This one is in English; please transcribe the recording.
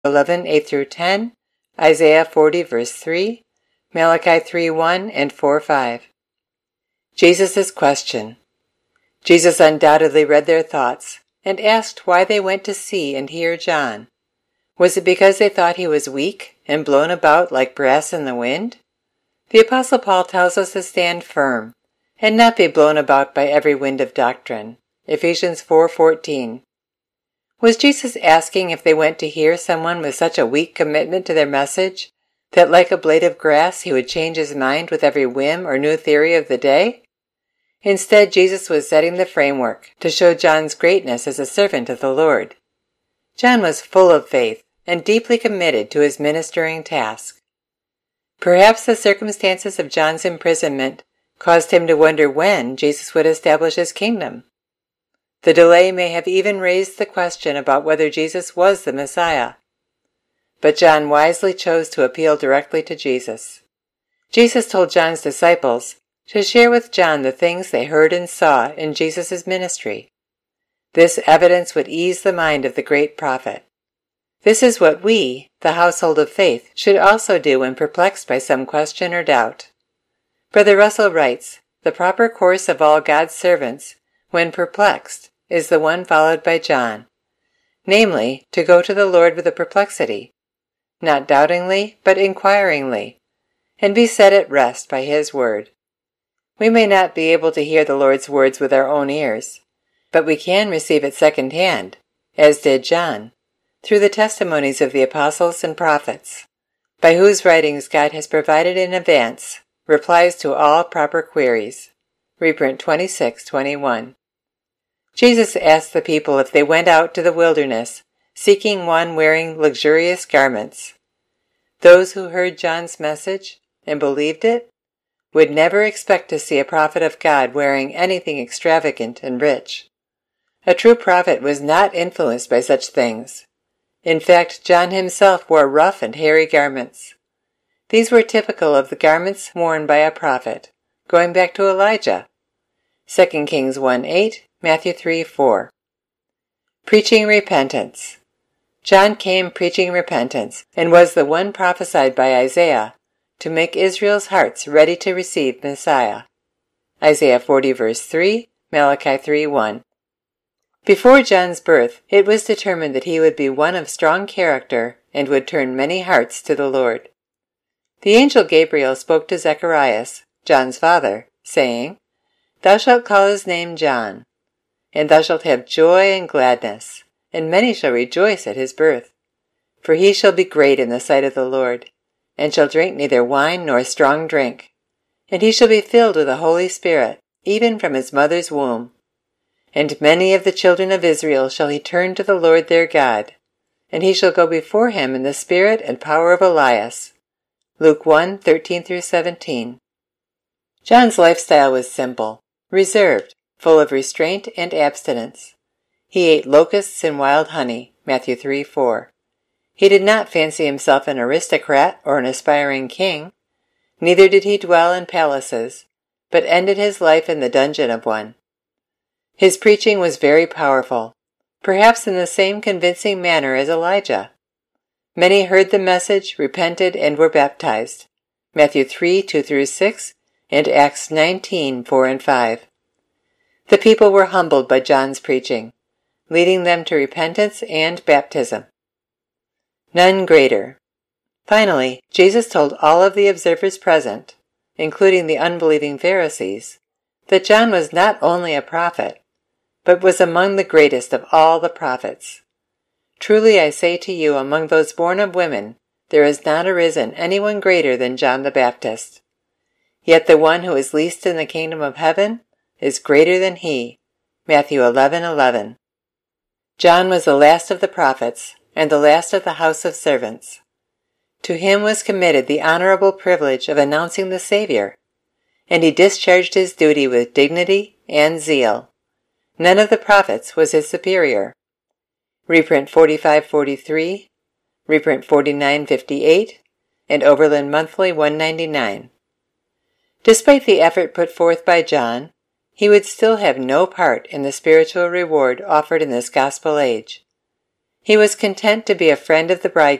11, 8 through 10, Isaiah 40, verse 3, Malachi 3, 1, and 4, 5. Jesus' question. Jesus undoubtedly read their thoughts and asked why they went to see and hear John. Was it because they thought he was weak and blown about like brass in the wind? The Apostle Paul tells us to stand firm and not be blown about by every wind of doctrine. Ephesians 4:14. Was Jesus asking if they went to hear someone with such a weak commitment to their message that like a blade of grass he would change his mind with every whim or new theory of the day? Instead, Jesus was setting the framework to show John's greatness as a servant of the Lord. John was full of faith and deeply committed to his ministering task. Perhaps the circumstances of John's imprisonment caused him to wonder when Jesus would establish his kingdom. The delay may have even raised the question about whether Jesus was the Messiah. But John wisely chose to appeal directly to Jesus. Jesus told John's disciples to share with John the things they heard and saw in Jesus' ministry. This evidence would ease the mind of the great prophet. This is what we, the household of faith, should also do when perplexed by some question or doubt. Brother Russell writes, "The proper course of all God's servants, when perplexed, is the one followed by John, namely, to go to the Lord with a perplexity, not doubtingly, but inquiringly, and be set at rest by his word." We may not be able to hear the Lord's words with our own ears, but we can receive it second-hand, as did John, through the testimonies of the apostles and prophets, by whose writings God has provided in advance replies to all proper queries. Reprint 26:21. Jesus asked the people if they went out to the wilderness, seeking one wearing luxurious garments. Those who heard John's message and believed it would never expect to see a prophet of God wearing anything extravagant and rich. A true prophet was not influenced by such things. In fact, John himself wore rough and hairy garments. These were typical of the garments worn by a prophet, going back to Elijah. 2 Kings 1:8, Matthew 3:4. Preaching repentance. John came preaching repentance, and was the one prophesied by Isaiah to make Israel's hearts ready to receive Messiah. Isaiah 40 verse 3, Malachi 3:1. Before John's birth, it was determined that he would be one of strong character and would turn many hearts to the Lord. The angel Gabriel spoke to Zacharias, John's father, saying, "Thou shalt call his name John, and thou shalt have joy and gladness, and many shall rejoice at his birth. For he shall be great in the sight of the Lord, and shall drink neither wine nor strong drink. And he shall be filled with the Holy Spirit, even from his mother's womb. And many of the children of Israel shall he turn to the Lord their God, and he shall go before him in the spirit and power of Elias." Luke 1:13-17. John's lifestyle was simple, reserved, full of restraint and abstinence. He ate locusts and wild honey, Matthew 3:4. He did not fancy himself an aristocrat or an aspiring king. Neither did he dwell in palaces, but ended his life in the dungeon of one. His preaching was very powerful, perhaps in the same convincing manner as Elijah. Many heard the message, repented, and were baptized. Matthew 3:2-6 and Acts 19:4 and 5. The people were humbled by John's preaching, leading them to repentance and baptism. None greater. Finally, Jesus told all of the observers present, including the unbelieving Pharisees, that John was not only a prophet, but was among the greatest of all the prophets. "Truly I say to you, among those born of women, there has not arisen anyone greater than John the Baptist. Yet the one who is least in the kingdom of heaven is greater than he." Matthew 11:11. John was the last of the prophets, and the last of the house of servants. To him was committed the honorable privilege of announcing the Savior, and he discharged his duty with dignity and zeal. None of the prophets was his superior. Reprint 4543, reprint 4958, and Overland Monthly 199. Despite the effort put forth by John, he would still have no part in the spiritual reward offered in this gospel age. He was content to be a friend of the bridegroom